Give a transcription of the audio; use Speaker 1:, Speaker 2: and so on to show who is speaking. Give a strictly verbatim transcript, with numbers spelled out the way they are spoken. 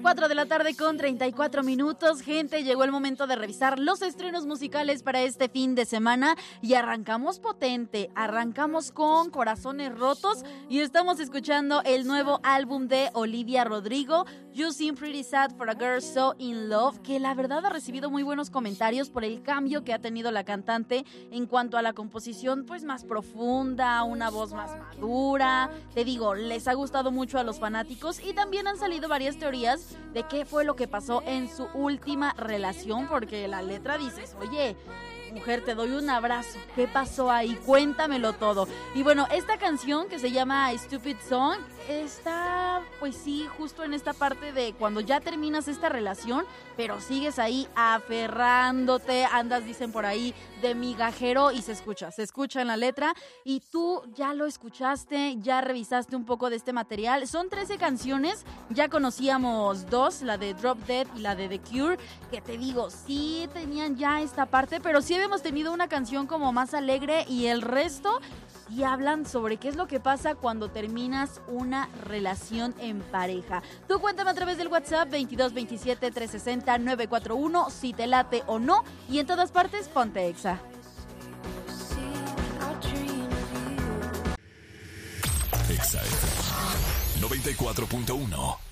Speaker 1: cuatro de la tarde con treinta y cuatro minutos. Gente, llegó el momento de revisar los estrenos musicales para este fin de semana y arrancamos potente, arrancamos con Corazones Rotos y estamos escuchando el nuevo álbum de Olivia Rodrigo, You Seem Pretty Sad for a Girl So In Love, que la verdad ha recibido muy buenos comentarios por el cambio que ha tenido la cantante en cuanto a la composición, pues más profunda, una voz más madura. Te digo, les ha gustado mucho a los fanáticos y también han salido varias teorías de qué fue lo que pasó en su última relación, porque la letra dices, oye, mujer, te doy un abrazo, ¿qué pasó ahí? Cuéntamelo todo. Y bueno, esta canción que se llama Stupid Song está, pues sí, justo en esta parte de cuando ya terminas esta relación, pero sigues ahí aferrándote, andas, dicen por ahí, de migajero y se escucha, se escucha en la letra y tú ya lo escuchaste, ya revisaste un poco de este material. Son trece canciones, ya conocíamos dos, la de Drop Dead y la de The Cure, que te digo, sí tenían ya esta parte, pero sí habíamos tenido una canción como más alegre y el resto y hablan sobre qué es lo que pasa cuando terminas una relación en pareja. Tú cuéntame a través del WhatsApp veintidós veintisiete trescientos sesenta novecientos cuarenta y uno si te late o no y en todas partes ponte Exa.
Speaker 2: Exa noventa y cuatro punto uno.